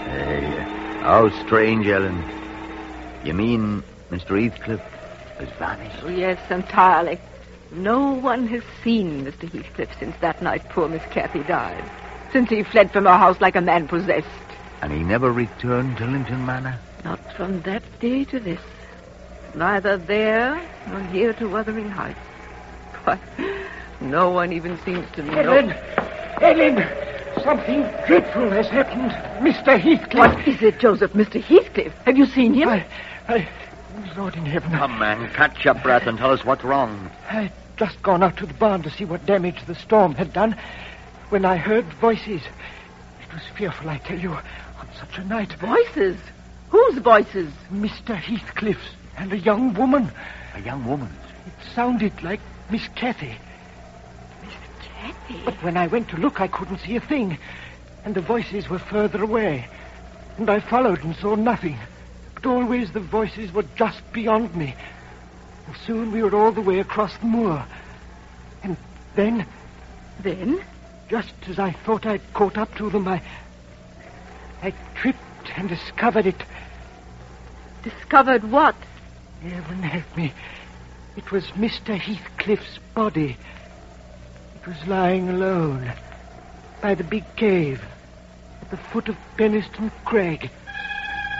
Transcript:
How strange, Ellen. You mean Mr. Heathcliff has vanished? Oh, yes, entirely. No one has seen Mr. Heathcliff since that night poor Miss Cathy died. Since he fled from her house like a man possessed. And he never returned to Linton Manor? Not from that day to this. Neither there nor here to Wuthering Heights. Why, no one even seems to know. Ellen! Something dreadful has happened. Mr. Heathcliff. What is it, Joseph? Mr. Heathcliff? Have you seen him? Lord in heaven. Come, man, catch your breath and tell us what's wrong. I'd just gone out to the barn to see what damage the storm had done when I heard voices. It was fearful, I tell you, on such a night. Voices? Whose voices? Mr. Heathcliff's and a young woman. A young woman? It sounded like Miss Cathy. Miss Cathy? But when I went to look, I couldn't see a thing. And the voices were further away. And I followed and saw nothing. But always the voices were just beyond me. And soon we were all the way across the moor. And then... Then? Just as I thought I'd caught up to them, I tripped and discovered it. Discovered what? Heaven help me. It was Mr. Heathcliff's body. It was lying alone by the big cave at the foot of Penistone Crag.